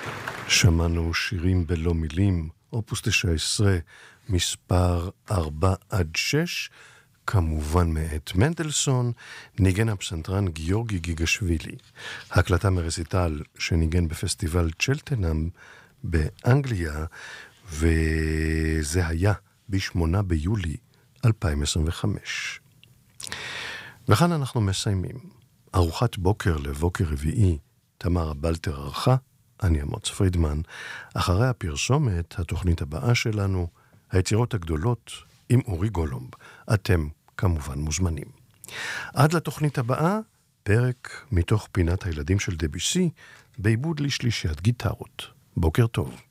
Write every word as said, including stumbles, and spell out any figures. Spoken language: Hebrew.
שמענו שירים בלא מילים, אופוס תשע עשרה, מספר ארבע עד שש, כמובן מאת מנדלסון, ניגן הפסנתרן גיורגי גיגשווילי. הקלטה מרסיטל שניגן בפסטיבל צ'לטנאם באנגליה, וזה היה בשמונה ביולי אלפיים עשרים וחמש. וכאן אנחנו מסיימים. ארוחת בוקר לבוקר רביעי, תמרה בלטר ערכה, אני אמוץ פרידמן. אחרי הפרסומת, התוכנית הבאה שלנו, היצירות הגדולות עם אורי גולומב. אתם כמובן מוזמנים. עד לתוכנית הבאה, פרק מתוך פינת הילדים של דביסי, בעיבוד לשלישיית גיטרות. בוקר טוב.